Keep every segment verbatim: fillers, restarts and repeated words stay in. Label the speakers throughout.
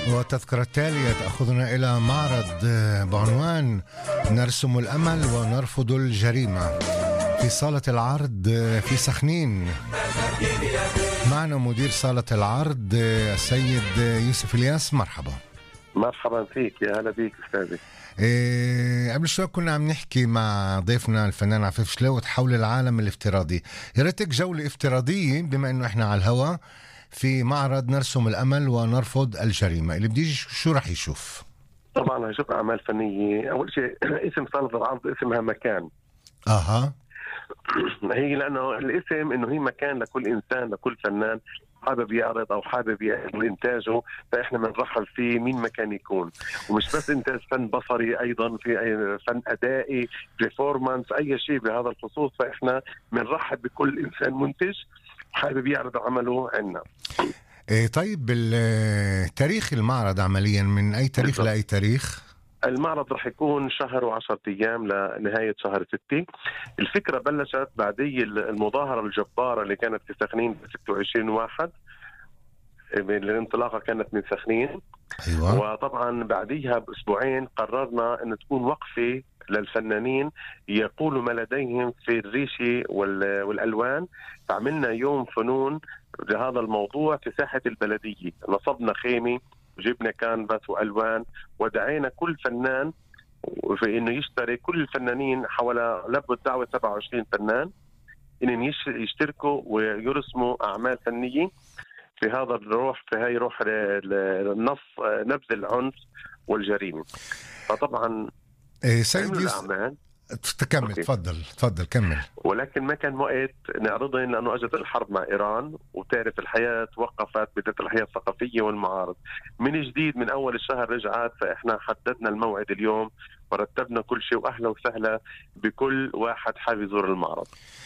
Speaker 1: وتذكرة تالية تأخذنا إلى معرض بعنوان نرسم الأمل ونرفض الجريمة في صالة العرض في سخنين. معنا مدير صالة العرض السيد يوسف الياس. مرحبا.
Speaker 2: مرحبا فيك، يا هلا بيك أستاذي.
Speaker 1: إيه قبل شوي كنا عم نحكي مع ضيفنا الفنان عفيف شلوت حول العالم الافتراضي. يا ريتك جولة افتراضية بما انه احنا على الهواء في معرض نرسم الامل ونرفض الجريمة. اللي بدي شو رح يشوف؟
Speaker 2: طبعا هشوف اعمال فنيه. اول شيء اسم صالة العرض اسمها مكان.
Speaker 1: اها
Speaker 2: هي لانه الاسم انه هي مكان لكل انسان، لكل فنان حابب يعرض او حابب يعمل انتاجه، فاحنا بنرحب فيه مين ما كان يكون. ومش بس انتاج فن بصري، ايضا في أي فن ادائي، برفورمانس، اي شيء بهذا الخصوص، فاحنا بنرحب بكل انسان منتج حابب يعرض عمله عنا.
Speaker 1: إيه طيب التاريخ المعرض عمليا من اي تاريخ بالضبط. لاي تاريخ؟
Speaker 2: المعرض رح يكون شهر وعشرة أيام لنهاية شهر ستة. الفكرة بلشت بعدي المظاهرة الجبارة اللي كانت في سخنين ب ستة وعشرين واحد. الانطلاقة كانت من سخنين.
Speaker 1: أيوة.
Speaker 2: وطبعا بعديها بأسبوعين قررنا أن تكون وقفة للفنانين يقولوا ما لديهم في الريشة والألوان. فعملنا يوم فنون لهذا الموضوع في ساحة البلدية. نصبنا خيمة وجبنا كانفاس وألوان ودعينا كل فنان في إنه يشترك. كل الفنانين حوالي لبوا الدعوة سبعة وعشرين فنان إن يشتركوا ويرسموا أعمال فنية في هذا الروح، في هاي روح النص نبذ العنف والجريمة. فطبعا
Speaker 1: إيه سيد
Speaker 2: يس...
Speaker 1: تكمل. تفضل تفضل كمل.
Speaker 2: ولكن ما كان وقت نعرضهم لأنه أجت الحرب مع إيران، وتعرف الحياة توقفت، بدت الحياة الثقافية والمعارض من جديد من أول الشهر رجعت. فإحنا حددنا الموعد اليوم ورتبنا كل شيء، وأهلا وسهلا بكل واحد حابب يزور المعرض.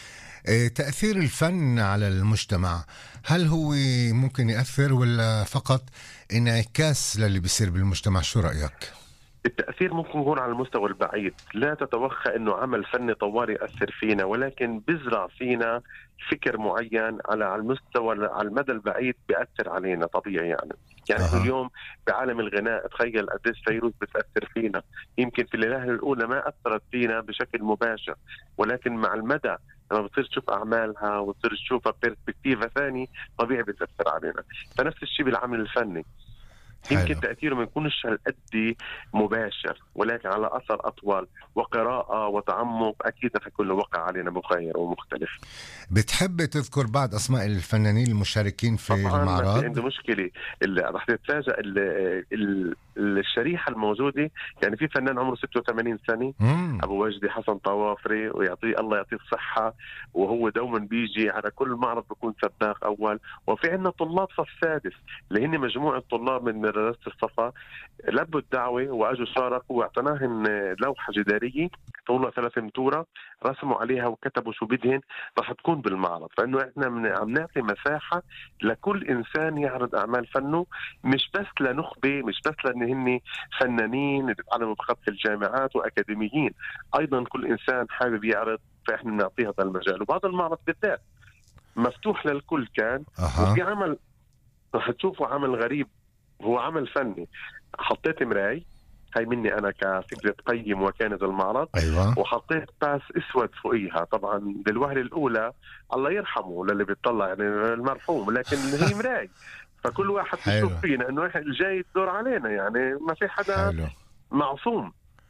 Speaker 1: تأثير الفن على المجتمع، هل هو ممكن يأثر ولا فقط انعكاس للي بيصير بالمجتمع؟ شو رأيك؟
Speaker 2: التأثير ممكن يكون على المستوى البعيد. لا تتوخى أنه عمل فني طوال يأثر فينا، ولكن بزرع فينا فكر معين على المستوى على المدى البعيد بيأثر علينا طبيعي. يعني يعني أه. اليوم بعالم الغناء تخيل قديش فيروز بتأثر فينا. يمكن في الليلة الأولى ما أثرت فينا بشكل مباشر، ولكن مع المدى لما بتصير تشوف أعمالها وتصير تشوفها بيرسبكتيفة ثاني طبيعي بتأثر علينا. فنفس الشيء بالعمل الفني. يمكن تأثيره ما يكونش هالقد مباشر، ولكن على أثر أطول وقراءة وتعمق أكيد رح يكون له وقع علينا مغاير ومختلف.
Speaker 1: بتحب تذكر بعض أسماء الفنانين المشاركين في
Speaker 2: طبعاً
Speaker 1: المعرض؟
Speaker 2: طبعاً عنده مشكلة. اللي رح تتفاجأ الشريحة الموجودة. يعني في فنان عمره ستة وثمانين سنة،
Speaker 1: مم.
Speaker 2: أبو وجدي حسن طوافري، ويعطيه الله يعطيه الصحة، وهو دوما بيجي على كل معرض بيكون سباق أول. وفي عندنا طلاب صف سادس اللي هن مجموعة طلاب من مدرسة الصفا لبوا الدعوة وأجوا شاركوا، واعطيناهم لوحة جدارية طولها ثلاث متورة رسموا عليها وكتبوا شو بدهن رح تكون بالمعرض. فإنه إحنا من عم نعطي مساحة لكل إنسان يعرض أعمال فنه، مش بس لنخبة، مش بس لأن هن فنانين بيتعلموا بخط الجامعات وأكاديميين، أيضا كل إنسان حابب يعرض فإحنا بنعطيه هذا المجال. وبعض المعرض بالذات مفتوح للكل كان.
Speaker 1: أه.
Speaker 2: وفي عمل رح تشوفوا عمل غريب، هو عمل فني. حطيت مراي، هاي مني أنا كفكرة قيم وكانت المعرض.
Speaker 1: أيوة.
Speaker 2: وحطيت باس أسود فوقيها. طبعا للوهلة الأولى الله يرحمه للي بيطلع يعني المرحوم، لكن هي مراي فكل واحد بيشوف فينا إنه إحنا الجاي الدور علينا، يعني ما في حدا حلو. معصوم.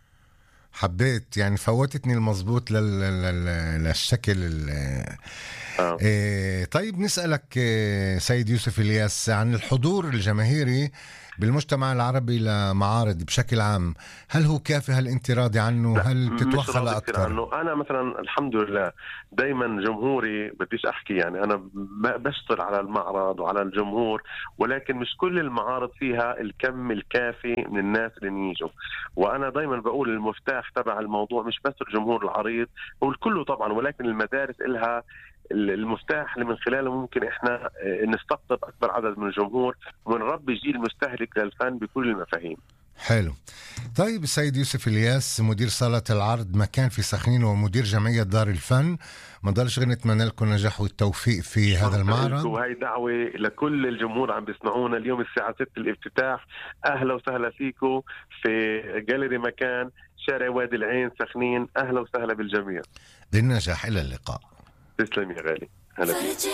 Speaker 1: حبيت يعني فوتتني المضبوط لل... لل... للشكل ال...
Speaker 2: آه.
Speaker 1: إيه طيب نسألك سيد يوسف الياس عن الحضور الجماهيري بالمجتمع العربي لمعارض بشكل عام. هل هو كافي؟ هل انت راضي عنه؟ هل تتوخى لأكثر؟
Speaker 2: أنا مثلا الحمد لله دايما جمهوري بديش أحكي، يعني أنا بشتغل على المعرض وعلى الجمهور، ولكن مش كل المعارض فيها الكم الكافي من الناس اللي يجوا. وأنا دايما بقول المفتاح تبع الموضوع مش بس الجمهور العريض، هو الكل طبعا، ولكن المدارس إلها المفتاح اللي من خلاله ممكن احنا نستقطب اكبر عدد من الجمهور ونربي جيل مستهلك للفن بكل المفاهيم.
Speaker 1: حلو. طيب السيد يوسف الياس، مدير صالة العرض مكان في سخنين ومدير جمعية دار الفن، ما ضلش غير نتمنى لكم نجاح والتوفيق في هذا المعرض.
Speaker 2: وهي دعوة لكل الجمهور عم بيسمعونا اليوم الساعة ستة الافتتاح. أهلا وسهلا فيكم في جاليري مكان شارع وادي العين سخنين. أهلا وسهلا بالجميع،
Speaker 1: بالنجاح. إلى اللقاء.
Speaker 2: تسلم يا غالي. هلا.